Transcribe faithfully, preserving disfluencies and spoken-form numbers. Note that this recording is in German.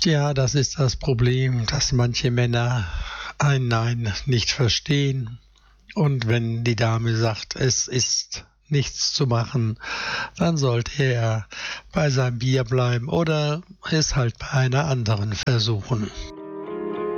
Ja, das ist das Problem, dass manche Männer ein Nein nicht verstehen. Und wenn die Dame sagt, es ist nichts zu machen, dann sollte er bei seinem Bier bleiben oder es halt bei einer anderen versuchen.